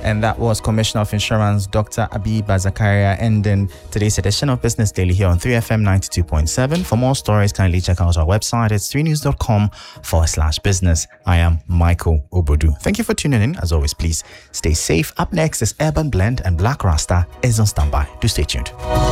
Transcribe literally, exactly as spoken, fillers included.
And that was Commissioner of Insurance, Doctor Abiba Zakaria, ending today's edition of Business Daily here on three F M ninety-two point seven. For more stories, kindly check out our website. It's three news dot com forward slash business. I am Michael Obodu. Thank you for tuning in. As always, please stay safe. Up next is Urban Blend and Black Rasta is on standby. Do stay tuned.